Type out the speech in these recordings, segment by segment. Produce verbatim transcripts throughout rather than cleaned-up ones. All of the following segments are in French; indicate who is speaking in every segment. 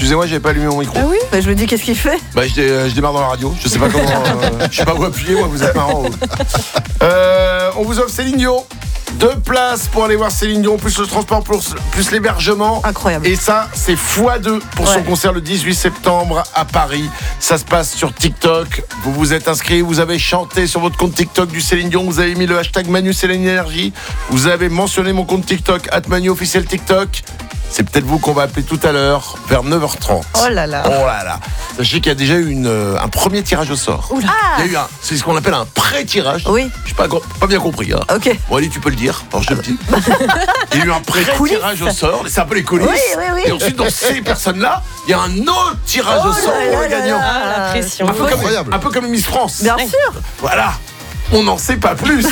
Speaker 1: Excusez-moi, j'avais pas allumé mon micro.
Speaker 2: Ah oui bah, je me dis, qu'est-ce qu'il fait?
Speaker 1: Bah, je, dé- je démarre dans la radio. Je sais pas comment. euh, je sais pas où appuyer, moi, vous êtes marrant. Euh, on vous offre Céline Dion. Deux places pour aller voir Céline Dion, plus le transport, plus, plus l'hébergement.
Speaker 2: Incroyable.
Speaker 1: Et ça, c'est fois deux pour
Speaker 2: Ouais.
Speaker 1: son concert le dix-huit septembre à Paris. Ça se passe sur TikTok. Vous vous êtes inscrit, vous avez chanté sur votre compte TikTok du Céline Dion. Vous avez mis le hashtag Manu Céline Énergie. Vous avez mentionné mon compte TikTok, arobase Manu officiel TikTok. C'est peut-être vous qu'on va appeler tout à l'heure, vers neuf heures trente.
Speaker 2: Oh là là.
Speaker 1: Oh là là. Sachez qu'il y a déjà eu une, euh, un premier tirage au sort.
Speaker 2: Oula.
Speaker 1: Il y a eu un, c'est ce qu'on appelle un pré-tirage.
Speaker 2: Oui.
Speaker 1: Je n'ai pas, pas bien compris. Hein.
Speaker 2: Ok.
Speaker 1: Bon, allez, tu peux le dire. Alors, je te le dis. Il y a eu un pré-tirage au sort. C'est un peu les coulisses.
Speaker 2: Oui, oui, oui.
Speaker 1: Et ensuite, dans ces personnes-là, il y a un autre tirage
Speaker 2: Oh
Speaker 1: au sort
Speaker 2: là
Speaker 1: pour
Speaker 2: là
Speaker 1: le gagnant.
Speaker 2: là
Speaker 3: Ah, la pression.
Speaker 1: Un peu, comme,
Speaker 4: Incroyable.
Speaker 1: un peu comme Miss France.
Speaker 2: Bien sûr.
Speaker 1: Voilà. On n'en sait pas plus.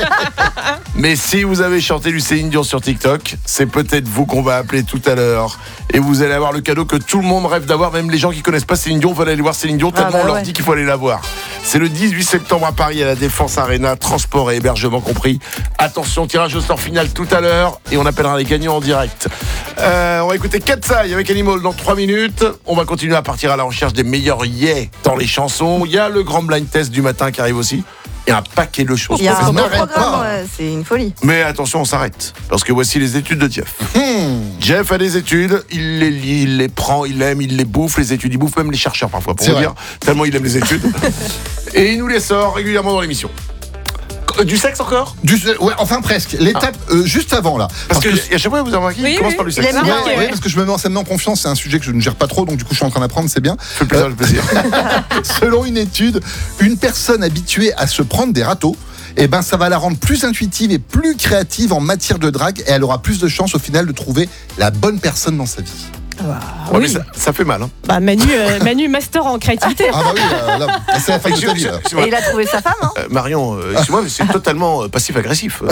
Speaker 1: Mais si vous avez chanté du Céline Dion sur TikTok, c'est peut-être vous qu'on va appeler tout à l'heure. Et vous allez avoir le cadeau que tout le monde rêve d'avoir. Même les gens qui connaissent pas Céline Dion veulent aller voir Céline Dion tellement
Speaker 2: bah
Speaker 1: on leur
Speaker 2: ouais.
Speaker 1: dit qu'il faut aller la voir. C'est le dix-huit septembre à Paris à la Défense Arena, transport et hébergement compris. Attention, tirage au sort final tout à l'heure et on appellera les gagnants en direct. Euh, on va écouter Katsai avec Animal dans trois minutes. On va continuer à partir à la recherche des meilleurs yeah dans les chansons. Il y a le grand blind test du matin qui arrive aussi. Il y a un paquet de choses.
Speaker 2: Il y a
Speaker 1: pour
Speaker 2: un
Speaker 1: faire.
Speaker 2: beau
Speaker 4: n'arrête
Speaker 2: programme,
Speaker 4: pas.
Speaker 2: ouais, c'est une folie.
Speaker 1: Mais attention, on s'arrête. Parce que voici les études de Jeff.
Speaker 4: Hmm.
Speaker 1: Jeff a des études, il les lit, il les prend, il aime, il les bouffe, les études. Il bouffe même les chercheurs parfois, pour
Speaker 4: C'est
Speaker 1: vous
Speaker 4: vrai.
Speaker 1: dire. Tellement il aime les études. Et il nous les sort régulièrement dans l'émission. Euh, Du sexe encore?
Speaker 4: Du- ouais, enfin presque. L'étape euh, juste avant là.
Speaker 1: Parce que à chaque fois, vous avez remarqué,
Speaker 3: Oui,
Speaker 1: il commence
Speaker 3: oui.
Speaker 1: par du
Speaker 2: Il
Speaker 1: sexe.
Speaker 2: aime bien.
Speaker 4: Ouais, ouais, parce que je me mets en confiance, c'est un sujet que je ne gère pas trop, donc du coup je suis en train d'apprendre, c'est bien.
Speaker 1: Fait plaisir, le plaisir.
Speaker 4: Selon une étude, une personne habituée à se prendre des râteaux, eh ben, ça va la rendre plus intuitive et plus créative en matière de drague, et elle aura plus de chances au final de trouver la bonne personne dans sa vie.
Speaker 3: Ah bah,
Speaker 1: Ouais, mais
Speaker 3: oui.
Speaker 1: ça, ça fait mal. Hein.
Speaker 3: Bah, Manu, euh, Manu, master en créativité.
Speaker 4: Ah bah oui, euh, là, c'est la fin de ta vie. là.
Speaker 1: Excuse-moi,
Speaker 2: Et il a trouvé sa femme, hein.
Speaker 1: euh, Marion, euh, excuse-moi, mais c'est totalement euh, passif-agressif.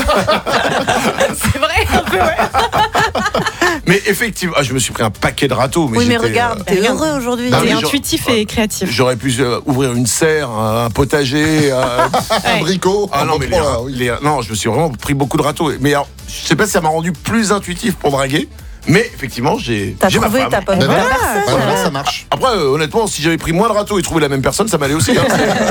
Speaker 3: C'est vrai, un peu, ouais.
Speaker 1: Mais effectivement, ah, je me suis pris un paquet de râteaux. Mais
Speaker 2: Oui, mais
Speaker 1: j'étais,
Speaker 2: regarde,
Speaker 1: euh,
Speaker 2: t'es
Speaker 3: regarde.
Speaker 2: heureux aujourd'hui.
Speaker 1: Bah
Speaker 3: T'es
Speaker 1: oui, genre-
Speaker 3: intuitif et créatif.
Speaker 1: J'aurais pu euh, ouvrir une serre, un, un potager. euh,
Speaker 4: Un
Speaker 3: Ouais.
Speaker 4: bricot.
Speaker 1: Ah
Speaker 4: un
Speaker 1: non, mais les,
Speaker 4: repas, là, oui.
Speaker 1: les- non, je me suis vraiment pris beaucoup de râteaux. Mais alors, je sais pas si ça m'a rendu plus intuitif pour draguer. Mais effectivement, j'ai,
Speaker 2: T'as
Speaker 1: j'ai ma
Speaker 2: trouvé
Speaker 1: femme.
Speaker 2: ta pomme.
Speaker 4: Bah voilà,
Speaker 2: personne.
Speaker 4: bah voilà, ça marche.
Speaker 1: Après, euh, honnêtement, si j'avais pris moins de râteaux et trouvé la même personne, ça m'allait aussi. Hein.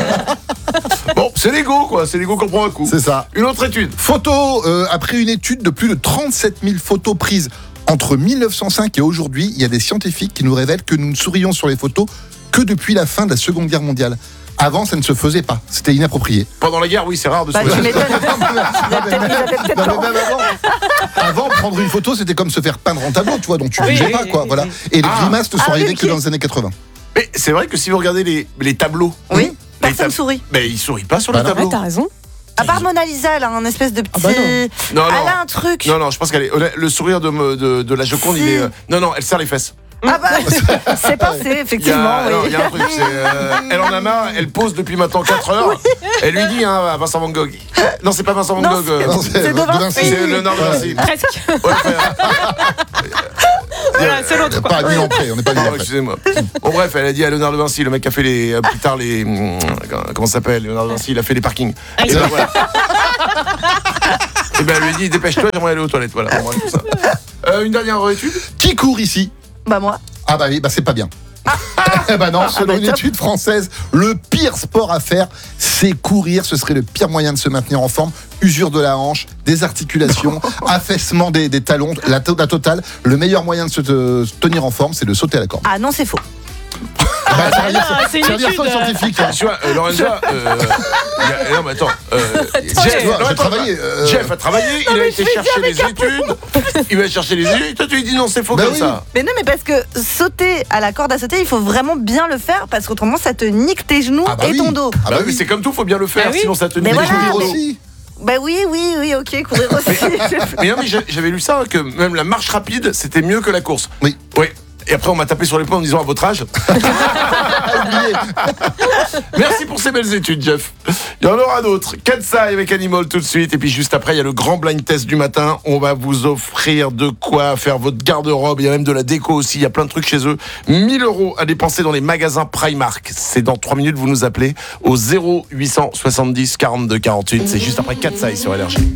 Speaker 1: Bon, c'est l'ego, quoi. C'est l'ego qu'on prend un coup.
Speaker 4: C'est ça.
Speaker 1: Une autre étude.
Speaker 4: Photo, euh, après une étude de plus de trente-sept mille photos prises entre mille neuf cent cinq et aujourd'hui, il y a des scientifiques qui nous révèlent que nous ne sourions sur les photos que depuis la fin de la Seconde Guerre mondiale. Avant, ça ne se faisait pas. C'était inapproprié.
Speaker 1: Pendant la guerre, oui, c'est rare de se
Speaker 2: Bah, tu
Speaker 1: faire.
Speaker 2: m'étonnes.
Speaker 4: Non,
Speaker 2: Il a peut-être- il a peut-être
Speaker 4: mais
Speaker 2: pas
Speaker 4: même avant, avant, prendre une photo, c'était comme se faire peindre en tableau, tu vois, donc tu
Speaker 3: Oui,
Speaker 4: bougeais
Speaker 3: oui,
Speaker 4: pas, quoi.
Speaker 3: oui,
Speaker 4: Voilà.
Speaker 3: oui.
Speaker 4: Et les
Speaker 1: Ah.
Speaker 4: grimaces ne sont
Speaker 2: Ah, oui,
Speaker 4: arrivées
Speaker 2: ok.
Speaker 4: que dans les années quatre-vingts.
Speaker 1: Mais c'est vrai que si vous regardez les, les tableaux,
Speaker 2: Oui,
Speaker 1: les
Speaker 2: personne
Speaker 1: tab-
Speaker 2: sourit.
Speaker 1: ben, ils sourient pas sur
Speaker 4: Bah
Speaker 1: les
Speaker 4: non.
Speaker 3: Ouais,
Speaker 1: tableaux.
Speaker 3: t'as raison.
Speaker 2: À part Mona Lisa, elle a un espèce de petit.
Speaker 3: Ah bah non.
Speaker 1: Non, non.
Speaker 2: Elle a un truc.
Speaker 1: Non, non, je pense qu'elle est. honnête, Le sourire de, me- de, de la Joconde,
Speaker 2: Si.
Speaker 1: il est. euh, Non, non, elle serre les fesses.
Speaker 2: Ah bah, c'est pensé,
Speaker 1: Il y
Speaker 2: effectivement.
Speaker 1: a, non,
Speaker 2: Oui.
Speaker 1: il y a un truc, c'est, euh, elle en a marre, elle pose depuis maintenant quatre heures. Elle lui dit, hein, à Vincent Van Gogh. Non, c'est pas Vincent Van
Speaker 2: Non,
Speaker 1: Gogh. euh,
Speaker 4: Non,
Speaker 2: C'est de Vinci.
Speaker 1: c'est Léonard de Vinci.
Speaker 3: Presque.
Speaker 1: Ouais, frère.
Speaker 3: Voilà, c'est l'autre.
Speaker 4: Pas mille ans près, on n'est pas mille ans
Speaker 1: Pardon,
Speaker 4: près.
Speaker 1: excusez-moi. Bon, bref, elle a dit à Léonard de Vinci, le mec qui a fait les. euh, Plus tard, les. hum, Comment ça s'appelle Léonard de Vinci, il a fait les parkings. Et ben voilà. Et ben elle lui a dit, dépêche-toi, j'aimerais aller aux toilettes. Voilà, bon, bref, tout ça. Euh, une dernière étude.
Speaker 4: Qui court ici?
Speaker 2: Bah, moi.
Speaker 4: Ah bah oui, bah c'est pas bien. Eh bah non, selon
Speaker 2: bah
Speaker 4: une
Speaker 2: top.
Speaker 4: étude française, le pire sport à faire, c'est courir. Ce serait le pire moyen de se maintenir en forme. Usure de la hanche, des articulations, affaissement des, des talons, la, to- la totale. Le meilleur moyen de se, te- se tenir en forme, c'est de sauter à la corde.
Speaker 2: Ah non, c'est faux.
Speaker 4: Bah, ça veut dire-
Speaker 3: non, c'est une
Speaker 4: ça veut dire
Speaker 3: étude.
Speaker 4: ça, scientifique. hein.
Speaker 1: Tu vois, euh, Lorenza. Euh, il y a- non, mais attends. Euh, Jeff,
Speaker 4: Tu vois,
Speaker 1: non,
Speaker 4: j'ai
Speaker 1: attends,
Speaker 4: travaillé, euh,
Speaker 1: Jeff a travaillé, il a été chercher les études. Il va chercher les études. Toi, tu lui dis non, c'est faux
Speaker 4: Bah
Speaker 1: comme
Speaker 4: oui.
Speaker 1: ça.
Speaker 2: Mais non, mais parce que sauter à la corde à sauter, il faut vraiment bien le faire parce qu'autrement, ça te nique tes genoux
Speaker 4: Ah bah
Speaker 2: et
Speaker 4: oui.
Speaker 2: ton dos.
Speaker 4: Ah
Speaker 1: bah
Speaker 4: bah
Speaker 1: oui,
Speaker 4: oui.
Speaker 1: c'est comme tout, faut bien le faire,
Speaker 3: Ah oui.
Speaker 1: sinon ça te
Speaker 2: Mais
Speaker 1: nique
Speaker 4: Mais
Speaker 1: les
Speaker 2: voilà,
Speaker 4: courir
Speaker 1: genoux.
Speaker 2: mais-
Speaker 4: aussi.
Speaker 2: Bah oui, oui, oui, ok, courir aussi.
Speaker 1: Mais non, mais j'a- j'avais lu ça, que même la marche rapide, c'était mieux que la course.
Speaker 4: Oui.
Speaker 1: Oui. Et après, on m'a tapé sur les poings en me disant à votre âge.
Speaker 4: Ah, oublié.
Speaker 1: Merci pour ces belles études, Jeff. Il y en aura d'autres. Katsai avec Animal tout de suite. Et puis juste après, il y a le grand blind test du matin. On va vous offrir de quoi faire votre garde-robe. Il y a même de la déco aussi. Il y a plein de trucs chez eux. mille euros à dépenser dans les magasins Primark. C'est dans trois minutes, vous nous appelez au zéro huit cent soixante-dix quarante-deux quarante-huit. C'est juste après Katsai sur Énergie.